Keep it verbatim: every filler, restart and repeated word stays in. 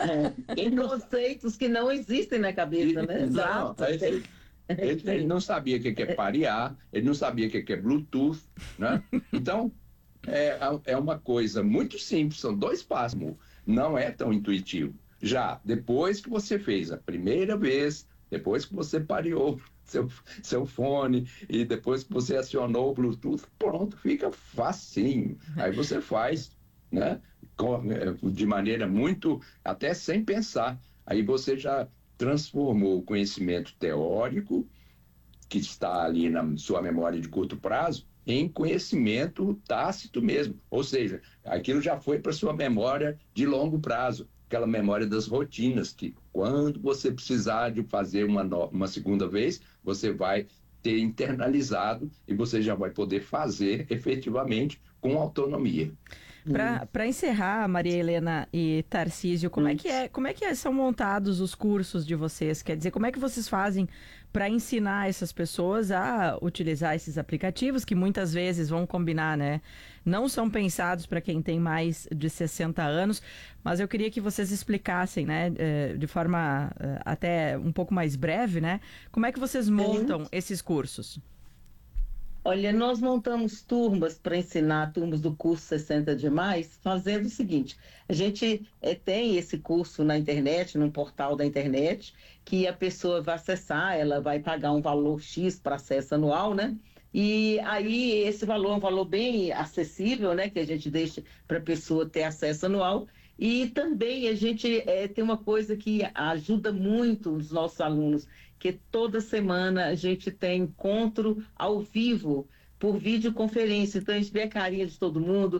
Em conceitos que não existem na cabeça, né? Não, Exato. ele, ele- ele não sabia o que que é parear, ele não sabia o que que é Bluetooth, né? Então, é, é uma coisa muito simples, são dois passos, não é tão intuitivo. Já depois que você fez a primeira vez, depois que você pareou seu, seu fone e depois que você acionou o Bluetooth, pronto, fica facinho. Aí você faz, né? Com- eh, de maneira muito, até sem pensar. Aí você já transformou o conhecimento teórico que está ali na sua memória de curto prazo em conhecimento tácito mesmo, ou seja, aquilo já foi para sua memória de longo prazo, aquela memória das rotinas, que quando você precisar de fazer uma, no- uma segunda vez, você vai ter internalizado e você já vai poder fazer efetivamente com autonomia. Para encerrar, Maria Helena e Tarcísio, como é que é, como é que é- são montados os cursos de vocês? Quer dizer, como é que vocês fazem para ensinar essas pessoas a utilizar esses aplicativos que muitas vezes vão combinar, né? Não são pensados para quem tem mais de sessenta anos, mas eu queria que vocês explicassem, né, eh, de forma eh, até um pouco mais breve, né? Como é que vocês montam esses cursos? Olha, nós montamos turmas para ensinar, turmas do curso sessenta de mais, fazendo o seguinte: a gente eh, tem esse curso na internet, num portal da internet, que a pessoa vai acessar, ela vai pagar um valor X para acesso anual, né? E aí esse valor é um valor bem acessível, né? Que a gente deixa para a pessoa ter acesso anual. E também a gente eh, tem uma coisa que ajuda muito os nossos alunos, que toda semana a gente tem encontro ao vivo por videoconferência. Então a gente vê a carinha de todo mundo,